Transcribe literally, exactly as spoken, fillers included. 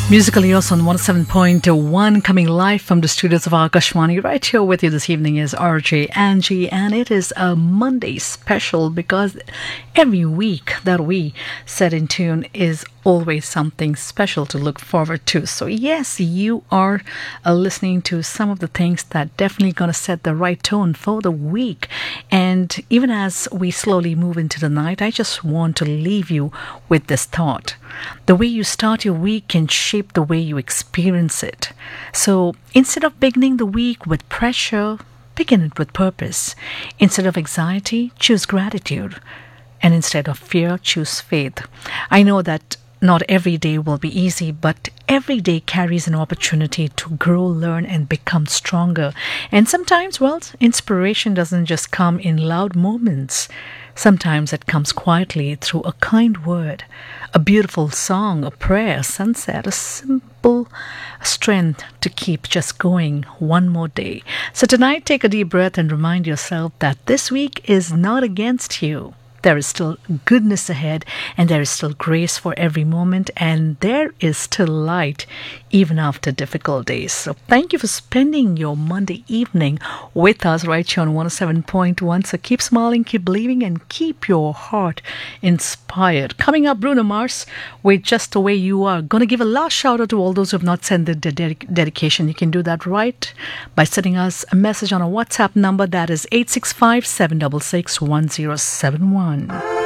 Musical Eos on one oh seven point one, coming live from the studios of Akashvani. Right here with you this evening is R J Angie, and it is a Monday special because every week that we set in tune is always something special to look forward to. So yes, you are uh, listening to some of the things that definitely going to set the right tone for the week. And even as we slowly move into the night, I just want to leave you with this thought. The way you start your week can shape the way you experience it. So instead of beginning the week with pressure, begin it with purpose. Instead of anxiety, choose gratitude. And instead of fear, choose faith. I know that not every day will be easy, but every day carries an opportunity to grow, learn, and become stronger. And sometimes, well, inspiration doesn't just come in loud moments. Sometimes it comes quietly through a kind word, a beautiful song, a prayer, a sunset, a simple strength to keep just going one more day. So tonight, take a deep breath and remind yourself that this week is not against you. There is still goodness ahead, and there is still grace for every moment, and there is still light even after difficult days. So thank you for spending your Monday evening with us right here on one oh seven point one. So keep smiling, keep believing, and keep your heart inspired. Coming up, Bruno Mars with Just the Way You Are. Going to give a last shout out to all those who have not sent the dedic- dedication. You can do that right by sending us a message on a WhatsApp number that is eight six five, seven six six, one zero seven one.